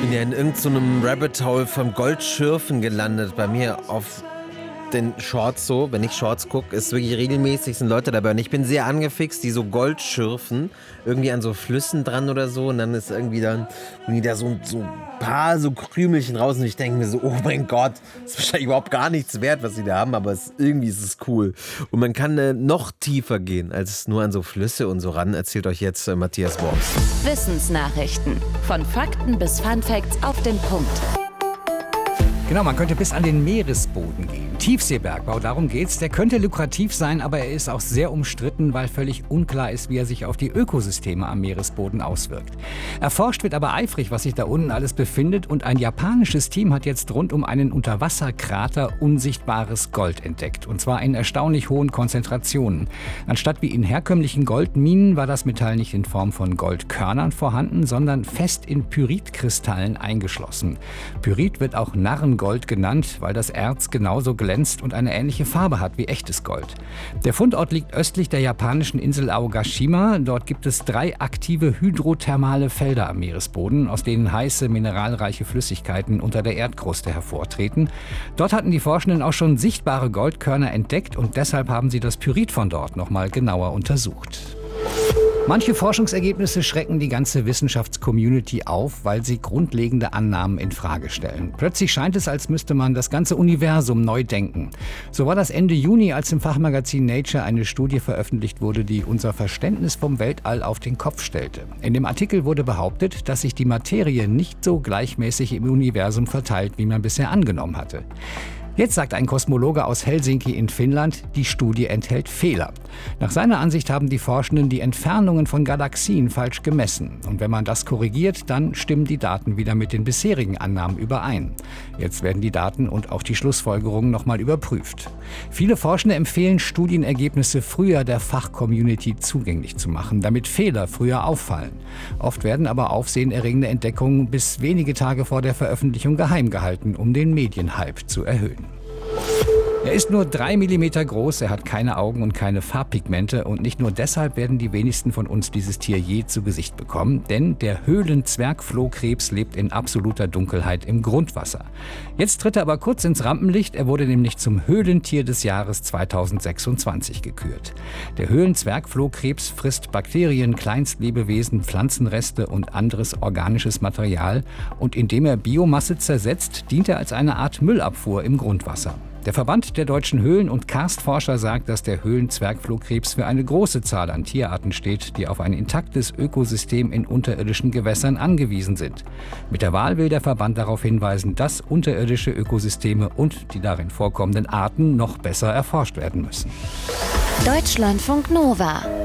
Bin ja in irgendeinem Rabbit Hole vom Goldschürfen gelandet. Bei mir auf den Shorts so. Wenn ich Shorts gucke, ist wirklich regelmäßig, sind Leute dabei. Und ich bin sehr angefixt, die so Gold schürfen. Irgendwie an so Flüssen dran oder so. Und dann ist irgendwie dann da so ein paar so Krümelchen raus. Und ich denke mir so, oh mein Gott, das ist wahrscheinlich überhaupt gar nichts wert, was sie da haben. Aber irgendwie ist es cool. Und man kann noch tiefer gehen, als nur an so Flüsse und so ran. Erzählt euch jetzt Matthias Worms. Wissensnachrichten. Von Fakten bis Funfacts auf den Punkt. Genau, man könnte bis an den Meeresboden gehen. Tiefseebergbau, darum geht's. Der könnte lukrativ sein, aber er ist auch sehr umstritten, weil völlig unklar ist, wie er sich auf die Ökosysteme am Meeresboden auswirkt. Erforscht wird aber eifrig, was sich da unten alles befindet, und ein japanisches Team hat jetzt rund um einen Unterwasserkrater unsichtbares Gold entdeckt. Und zwar in erstaunlich hohen Konzentrationen. Anstatt wie in herkömmlichen Goldminen war das Metall nicht in Form von Goldkörnern vorhanden, sondern fest in Pyritkristallen eingeschlossen. Pyrit wird auch Narrengold genannt, weil das Erz genauso glänzt und eine ähnliche Farbe hat wie echtes Gold. Der Fundort liegt östlich der japanischen Insel Aogashima. Dort gibt es 3 aktive hydrothermale Felder am Meeresboden, aus denen heiße, mineralreiche Flüssigkeiten unter der Erdkruste hervortreten. Dort hatten die Forschenden auch schon sichtbare Goldkörner entdeckt und deshalb haben sie das Pyrit von dort noch mal genauer untersucht. Manche Forschungsergebnisse schrecken die ganze Wissenschaftscommunity auf, weil sie grundlegende Annahmen in Frage stellen. Plötzlich scheint es, als müsste man das ganze Universum neu denken. So war das Ende Juni, als im Fachmagazin Nature eine Studie veröffentlicht wurde, die unser Verständnis vom Weltall auf den Kopf stellte. In dem Artikel wurde behauptet, dass sich die Materie nicht so gleichmäßig im Universum verteilt, wie man bisher angenommen hatte. Jetzt sagt ein Kosmologe aus Helsinki in Finnland, die Studie enthält Fehler. Nach seiner Ansicht haben die Forschenden die Entfernungen von Galaxien falsch gemessen. Und wenn man das korrigiert, dann stimmen die Daten wieder mit den bisherigen Annahmen überein. Jetzt werden die Daten und auch die Schlussfolgerungen nochmal überprüft. Viele Forschende empfehlen, Studienergebnisse früher der Fachcommunity zugänglich zu machen, damit Fehler früher auffallen. Oft werden aber aufsehenerregende Entdeckungen bis wenige Tage vor der Veröffentlichung geheim gehalten, um den Medienhype zu erhöhen. Er ist nur 3 mm groß, er hat keine Augen und keine Farbpigmente, und nicht nur deshalb werden die wenigsten von uns dieses Tier je zu Gesicht bekommen, denn der Höhlenzwergflohkrebs lebt in absoluter Dunkelheit im Grundwasser. Jetzt tritt er aber kurz ins Rampenlicht, er wurde nämlich zum Höhlentier des Jahres 2026 gekürt. Der Höhlenzwergflohkrebs frisst Bakterien, Kleinstlebewesen, Pflanzenreste und anderes organisches Material, und indem er Biomasse zersetzt, dient er als eine Art Müllabfuhr im Grundwasser. Der Verband der deutschen Höhlen- und Karstforscher sagt, dass der Höhlenzwergflohkrebs für eine große Zahl an Tierarten steht, die auf ein intaktes Ökosystem in unterirdischen Gewässern angewiesen sind. Mit der Wahl will der Verband darauf hinweisen, dass unterirdische Ökosysteme und die darin vorkommenden Arten noch besser erforscht werden müssen. Deutschlandfunk Nova